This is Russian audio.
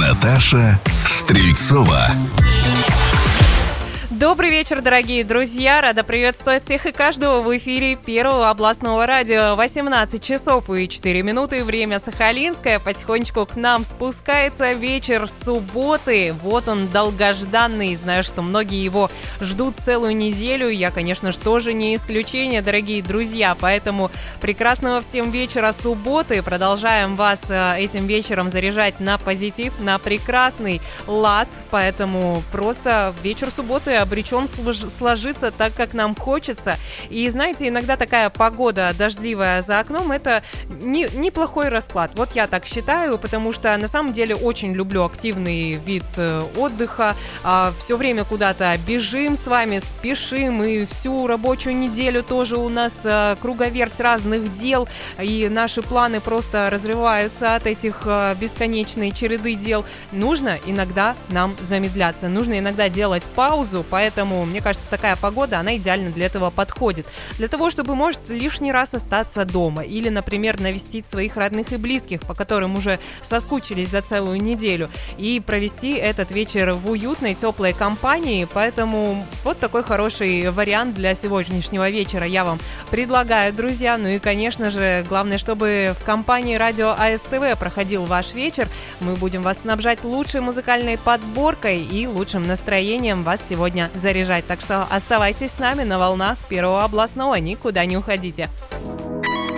Наташа Стрельцова. Добрый вечер, дорогие друзья! Рада приветствовать всех и каждого в эфире Первого областного радио. 18 часов и 4 минуты, время сахалинское. Потихонечку к нам спускается вечер субботы. Вот он, долгожданный. Знаю, что многие его ждут целую неделю. Я, конечно же, тоже не исключение, дорогие друзья. Поэтому прекрасного всем вечера субботы. Продолжаем вас этим вечером заряжать на позитив, на прекрасный лад. Поэтому просто вечер субботы обречен сложиться так, как нам хочется. И знаете, иногда такая погода дождливая за окном — это неплохой расклад. Вот я так считаю, потому что на самом деле очень люблю активный вид отдыха. Все время куда-то бежим с вами, спешим, и всю рабочую неделю тоже у нас круговерть разных дел, и наши планы просто разрываются от этих бесконечной череды дел. Нужно иногда нам замедляться, нужно иногда делать паузу. Поэтому, мне кажется, такая погода, она идеально для этого подходит. Для того, чтобы, может, лишний раз остаться дома. Или, например, навестить своих родных и близких, по которым уже соскучились за целую неделю. И провести этот вечер в уютной, теплой компании. Поэтому вот такой хороший вариант для сегодняшнего вечера я вам предлагаю, друзья. Ну и, конечно же, главное, чтобы в компании радио АСТВ проходил ваш вечер. Мы будем вас снабжать лучшей музыкальной подборкой и лучшим настроением вас сегодня заряжать. Так что оставайтесь с нами на волнах Первого областного, никуда не уходите.